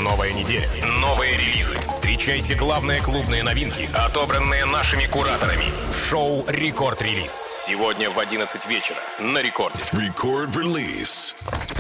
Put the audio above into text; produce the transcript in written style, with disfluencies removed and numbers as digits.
Новая неделя, новые релизы. Встречайте главные клубные новинки, отобранные нашими кураторами. В шоу «Рекорд Релиз». Сегодня в 11 вечера на Рекорде. Record Release.